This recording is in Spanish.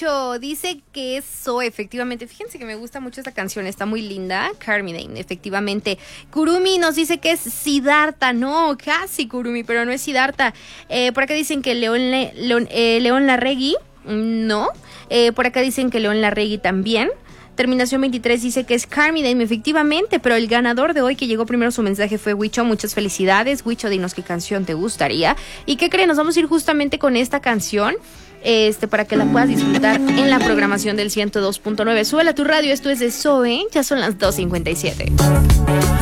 Huicho dice que es Zoe, efectivamente. Fíjense que me gusta mucho esta canción, está muy linda. Carmine, efectivamente. Kurumi nos dice que es Siddhartha. No, casi Kurumi, pero no es Siddhartha. Por acá dicen que León Larregui. No. Por acá dicen que León Larregui también. Terminación 23 dice que es Carmine, efectivamente, pero el ganador de hoy que llegó primero su mensaje fue Huicho. Muchas felicidades, Huicho, dinos qué canción te gustaría. ¿Y qué creen? Nos vamos a ir justamente con esta canción, para que la puedas disfrutar en la programación del 102.9. Súbela a tu radio, esto es de Zoe, ya son las 2:57.